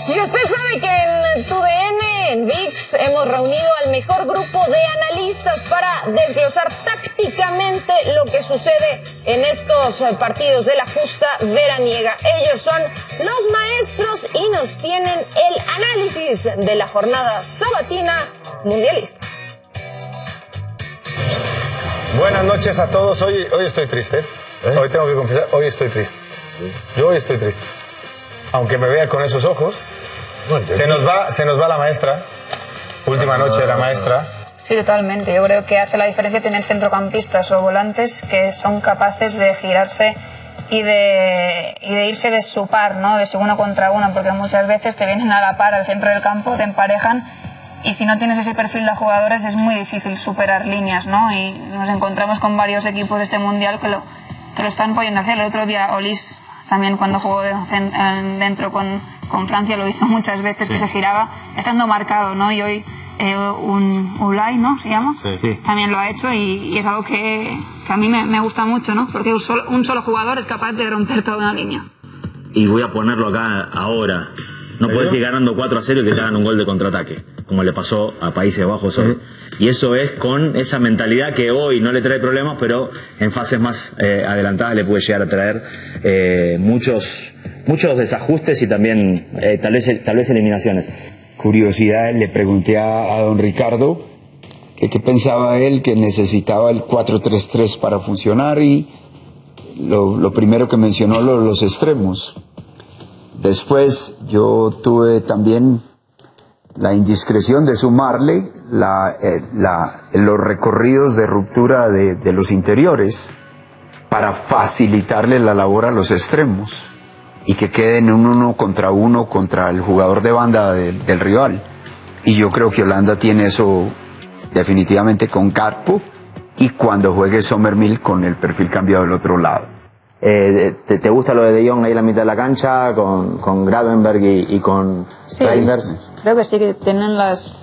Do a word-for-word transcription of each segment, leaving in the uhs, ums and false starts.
Y usted sabe que en T U D N, en V I X, hemos reunido al mejor grupo de analistas para desglosar tácticamente lo que sucede en estos partidos de la justa veraniega. Ellos son los maestros y nos tienen el análisis de la jornada sabatina mundialista. Buenas noches a todos. Hoy, hoy estoy triste. ¿Eh? Hoy tengo que confesar, hoy estoy triste. Yo hoy estoy triste. Aunque me vea con esos ojos, se nos va, se nos va la maestra. Última noche de la maestra. Sí, totalmente. Yo creo que hace la diferencia tener centrocampistas o volantes que son capaces de girarse y de, y de irse de su par, ¿no? De su uno contra uno, porque muchas veces te vienen a la par al centro del campo, te emparejan, y si no tienes ese perfil de jugadores es muy difícil superar líneas, ¿no? Y nos encontramos con varios equipos de este mundial que lo, que lo están pudiendo hacer. El otro día Olis también, cuando jugó dentro con, con Francia, lo hizo muchas veces, sí, que se giraba estando marcado, ¿no? Y hoy eh, un Ulay, ¿no? ¿Se llama? Sí, sí. También lo ha hecho, y, y es algo que, que a mí me, me gusta mucho, ¿no? Porque un solo, un solo jugador es capaz de romper toda una línea. Y voy a ponerlo acá ahora. No puedes ir ganando cuatro a cero y que te hagan un gol de contraataque, como le pasó a Países Bajos hoy. Y eso es con esa mentalidad que hoy no le trae problemas, pero en fases más eh, adelantadas le puede llegar a traer eh, muchos, muchos desajustes y también eh, tal vez, tal vez eliminaciones. Curiosidad, le pregunté a, a don Ricardo que qué pensaba él, que necesitaba el cuatro tres tres para funcionar, y lo, lo primero que mencionó lo, los extremos. Después yo tuve también la indiscreción de sumarle la, eh, la, los recorridos de ruptura de, de los interiores para facilitarle la labor a los extremos y que queden un uno contra uno contra el jugador de banda de, del rival. Y yo creo que Holanda tiene eso definitivamente con Gakpo, y cuando juegue Sommerville con el perfil cambiado del otro lado. Eh, ¿te, ¿Te gusta lo de De Jong ahí en la mitad de la cancha, con, con Gravenberg y, y con sí, Reinders? Creo que sí, que tienen las,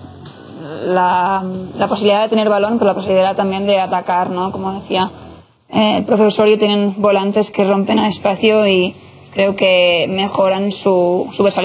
la, la posibilidad de tener balón, pero la posibilidad también de atacar, ¿no? Como decía eh, el profesor, tienen volantes que rompen el espacio y creo que mejoran su, su versatilidad.